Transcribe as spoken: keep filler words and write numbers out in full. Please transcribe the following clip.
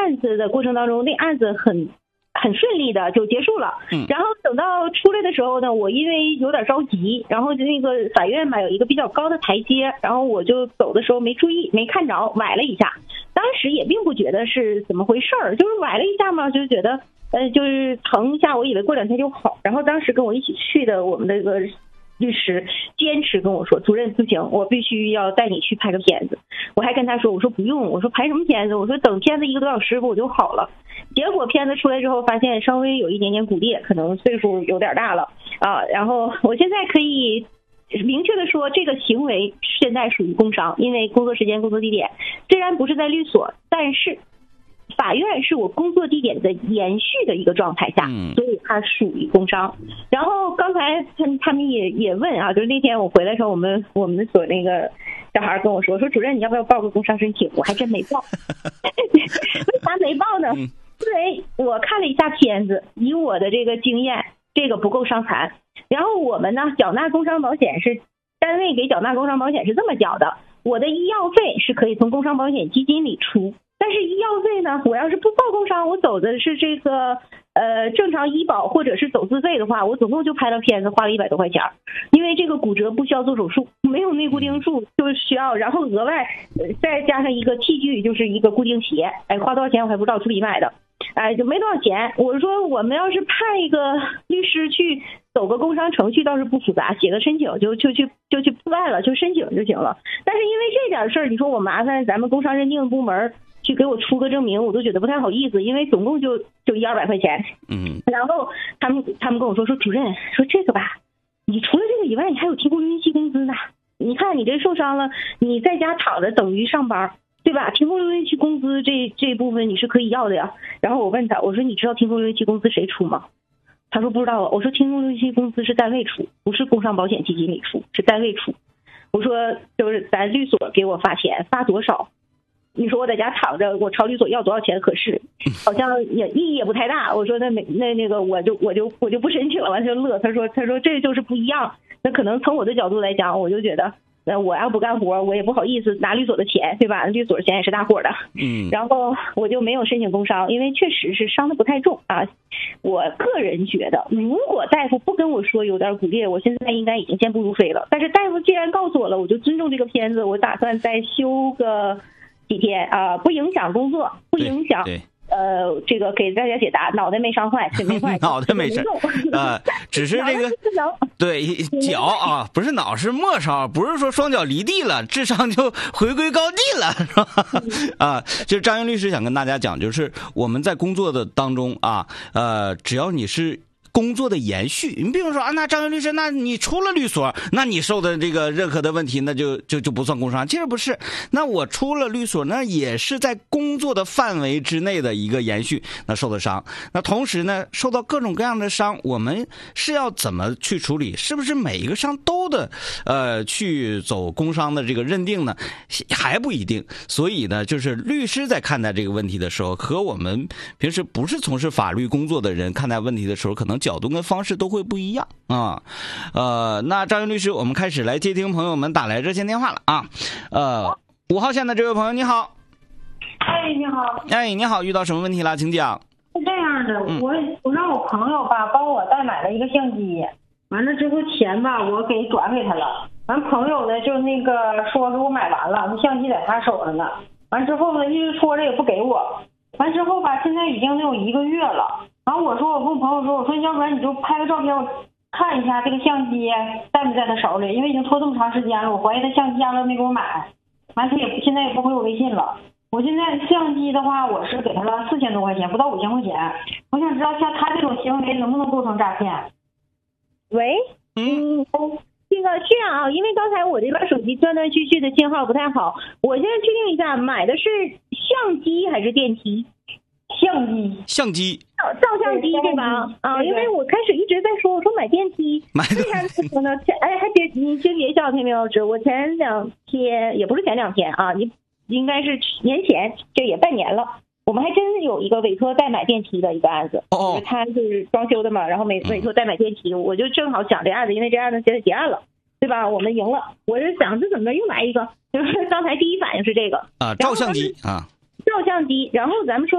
案子的过程当中，那案子很很顺利的就结束了。 嗯， 然后等到出来的时候呢，我因为有点着急，然后就那个法院吧有一个比较高的台阶，然后我就走的时候没注意，没看着，崴了一下。当时也并不觉得是怎么回事儿，就是崴了一下嘛，就觉得呃就是疼一下，我以为过两天就好。然后当时跟我一起去的我们那个律师坚持跟我说，主任不行，我必须要带你去拍个片子。我还跟他说，我说不用，我说拍什么片子，我说等片子一个多小时我就好了。结果片子出来之后发现稍微有一点点骨裂，可能岁数有点大了啊。然后我现在可以明确的说，这个行为现在属于工伤，因为工作时间、工作地点虽然不是在律所，但是法院是我工作地点的延续的一个状态下，所以它属于工伤。然后刚才他他们也也问啊，就是那天我回来的时候，我们我们所那个小孩跟我说，说主任你要不要报个工伤申请？我还真没报。为啥没报呢？因为我看了一下片子，以我的这个经验，这个不够伤残。然后我们呢，缴纳工伤保险是单位给缴纳工伤保险是这么缴的，我的医药费是可以从工伤保险基金里出。但是医药费呢，我要是不报工伤，我走的是这个呃正常医保或者是走自费的话，我总共就拍了片子花了一百多块钱，因为这个骨折不需要做手术，没有内固定术，就需要然后额外、呃、再加上一个器具，就是一个固定鞋，哎，花多少钱我还不知道，自己买的，哎，就没多少钱。我说我们要是派一个律师去走个工伤程序倒是不复杂，写个申请就就去就去办了，就申请就行了。但是因为这点事儿，你说我麻烦咱们工伤认定部门去给我出个证明，我都觉得不太好意思，因为总共就就一二百块钱。 嗯， 然后他们他们跟我说说主任说这个吧，你除了这个以外，你还有提供留营期工资呢。你看你这受伤了，你在家躺着等于上班，对吧？提供留营期工资这这部分你是可以要的呀。然后我问他，我说你知道提供留营期工资谁出吗？他说不知道啊。我说提供留营期工资是单位出，不是工伤保险基金里出，是单位出。我说就是咱律所给我发钱，发多少？你说我在家躺着，我朝律所要多少钱合适？好像也意义也不太大。我说那没那那个我就我就我就不申请了，完就乐。他说他说这就是不一样。那可能从我的角度来讲，我就觉得，那我要不干活，我也不好意思拿律所的钱，对吧？律所的钱也是大伙的。 嗯。 然后我就没有申请工伤，因为确实是伤的不太重啊。我个人觉得，如果大夫不跟我说有点骨裂，我现在应该已经健步如飞了。但是大夫既然告诉我了，我就尊重这个片子，我打算再休个几天啊、呃，不影响工作，不影响呃，这个给大家解答，脑袋没伤坏，腿没坏， 脑袋没事，呃，只是这个对脚啊，不是脑是末梢，不是说双脚离地了，智商就回归高地了，是吧？啊，就是张英律师想跟大家讲，就是我们在工作的当中啊，呃，只要你是工作的延续，你比如说啊，那张英律师，那你出了律所，那你受的这个任何的问题，那就就就不算工伤。其实不是，那我出了律所，那也是在工作的范围之内的一个延续，那受的伤。那同时呢，受到各种各样的伤，我们是要怎么去处理？是不是每一个伤都的呃去走工伤的这个认定呢？还不一定。所以呢，就是律师在看待这个问题的时候，和我们平时不是从事法律工作的人看待问题的时候，可能角度跟方式都会不一样啊。呃，那张云律师，我们开始来接听朋友们打来热线电话了啊。呃，五号线的这位朋友，你好。 哎，你好。 哎，你好，遇到什么问题了？请讲。 是这样的， 嗯、 我我让我朋友吧帮我代买了一个相机，完了之后钱吧我给转给他了，完朋友呢就那个说给我买完了，那相机在他手上呢。完之后呢一直戳着也不给我，完之后吧现在已经得有一个月了。然后我说，我跟我朋友说，我说要不然你就拍个照片，我看一下这个相机在不在他手里，因为已经拖这么长时间了，我怀疑他相机压根没给我买，完他也现在也不回我微信了。我现在相机的话，我是给他了四千多块钱，不到五千块钱。我想知道像他这种行为能不能构成诈骗？ 喂，嗯，这个是啊，因为刚才我这边手机断断续续的信号不太好，我现在确定一下，买的是相机还是电梯？ 相机， 相机， 照照相机对吧？啊，因为我开始一直在说，我说买电梯， 买为啥说呢？哎，还别你先别笑，天明老师，我前两天也不是前两天啊，你应该是年前，这也半年了，我们还真有一个委托代买电梯的一个案子。 哦， 就是他就是装修的嘛，然后委委托代买电梯，我就正好想这案子，因为这案子现在结案了，对吧？我们赢了，我是想这怎么又来一个？就是刚才第一反应是这个啊，照相机啊， 照相机，然后咱们说。